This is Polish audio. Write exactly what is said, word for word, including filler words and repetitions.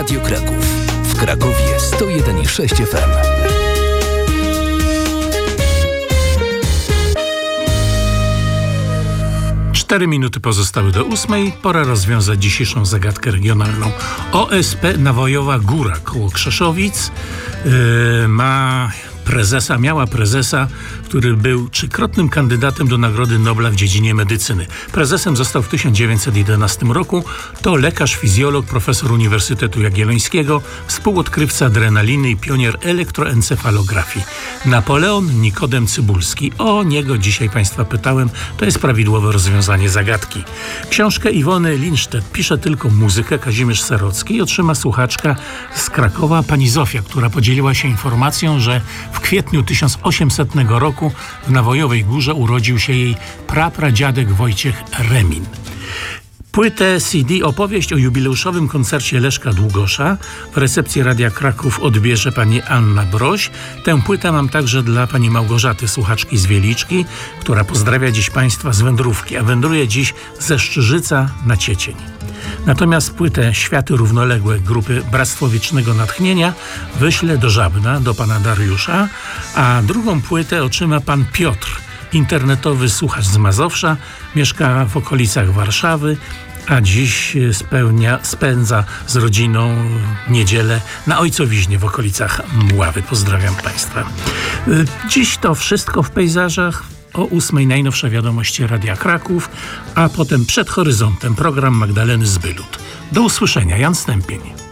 Radio Kraków. W Krakowie sto jeden i sześć F M. Cztery minuty pozostały do ósmej. Pora rozwiązać dzisiejszą zagadkę regionalną. O S P Nawojowa Góra koło Krzeszowic yy, ma prezesa, miała prezesa, który był trzykrotnym kandydatem do Nagrody Nobla w dziedzinie medycyny. Prezesem został w tysiąc dziewięćset jedenastym roku. To lekarz, fizjolog, profesor Uniwersytetu Jagiellońskiego, współodkrywca adrenaliny i pionier elektroencefalografii. Napoleon Nikodem Cybulski. O niego dzisiaj Państwa pytałem. To jest prawidłowe rozwiązanie zagadki. Książkę Iwony Lindstedt pisze tylko muzykę Kazimierz Serocki i otrzyma słuchaczka z Krakowa, pani Zofia, która podzieliła się informacją, że w kwietniu tysiąc osiemsetnego roku w Nawojowej Górze urodził się jej prapradziadek Wojciech Remin. Płytę C D Opowieść o jubileuszowym koncercie Leszka Długosza w recepcji Radia Kraków odbierze pani Anna Broś. Tę płytę mam także dla pani Małgorzaty, słuchaczki z Wieliczki, która pozdrawia dziś Państwa z wędrówki, a wędruje dziś ze Szczyżyca na Ciecień. Natomiast płytę Światy Równoległe grupy Bractwo Wiecznego Natchnienia wyślę do Żabna, do pana Dariusza, a drugą płytę otrzyma pan Piotr, internetowy słuchacz z Mazowsza, mieszka w okolicach Warszawy, a dziś spełnia, spędza z rodziną niedzielę na Ojcowiźnie w okolicach Mławy. Pozdrawiam Państwa. Dziś to wszystko w pejzażach. O ósmej najnowsze wiadomości Radia Kraków, a potem Przed Horyzontem program Magdaleny Zbylut. Do usłyszenia, Jan Stępień.